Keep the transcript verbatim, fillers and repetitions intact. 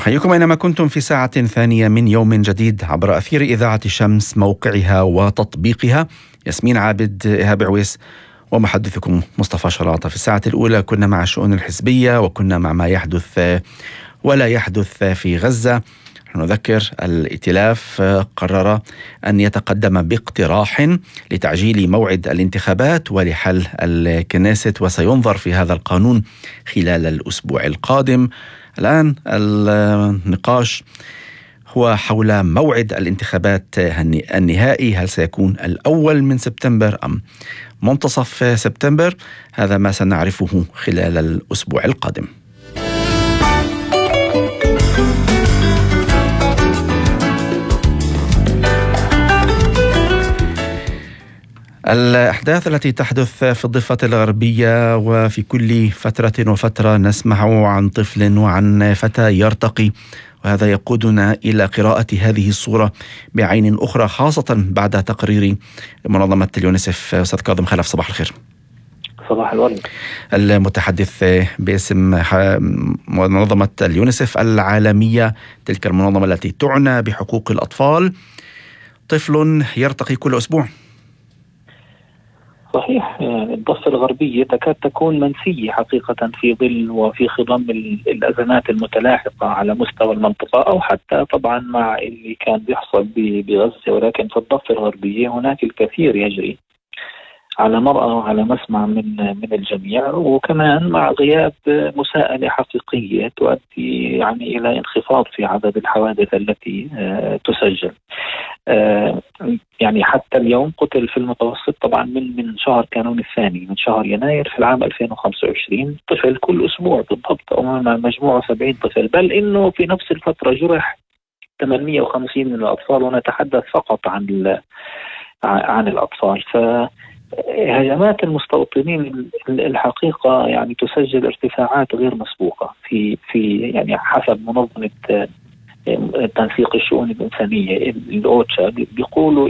نحييكم أينما كنتم في ساعة ثانية من يوم جديد عبر أثير إذاعة شمس، موقعها وتطبيقها. ياسمين عابد، إيهاب عويس، ومحدثكم مصطفى شراطة. في الساعة الأولى كنا مع الشؤون الحزبية وكنا مع ما يحدث ولا يحدث في غزة. نذكر الائتلاف قرر أن يتقدم باقتراح لتعجيل موعد الانتخابات ولحل الكنيست، وسينظر في هذا القانون خلال الأسبوع القادم. الآن النقاش هو حول موعد الانتخابات النهائي، هل سيكون الأول من سبتمبر أم منتصف سبتمبر؟ هذا ما سنعرفه خلال الأسبوع القادم. الأحداث التي تحدث في الضفة الغربية، وفي كل فترة وفترة نسمع عن طفل وعن فتى يرتقي، وهذا يقودنا إلى قراءة هذه الصورة بعين أخرى، خاصة بعد تقرير منظمة اليونيسف. أستاذ كاظم خلف، صباح الخير. صباح الورد. المتحدث باسم منظمة اليونيسف العالمية، تلك المنظمة التي تعنى بحقوق الأطفال، طفل يرتقي كل أسبوع. صحيح، يعني الضفة الغربية تكاد تكون منسية حقيقة في ظل وفي خضم الأزمات المتلاحقة على مستوى المنطقة، أو حتى طبعا مع اللي كان بيحصل بغزة، ولكن في الضفة الغربية هناك الكثير يجري على مرأى وعلى مسمع من من الجميع، وكمان مع غياب مساءلة حقيقية تؤدي يعني إلى انخفاض في عدد الحوادث التي تسجل. يعني حتى اليوم قتل في المتوسط طبعا من من شهر كانون الثاني من شهر يناير في العام ألفين وخمسة وعشرين طفل كل أسبوع بالضبط، أو مجموعة سبعين طفل، بل إنه في نفس الفترة جرح ثمانمئة وخمسين من الأطفال، ونتحدث فقط عن عن الأطفال. ف هجمات المستوطنين الحقيقة يعني تسجل ارتفاعات غير مسبوقة في في يعني حسب منظمة تنسيق الشؤون الإنسانية الأوتشا، بيقولوا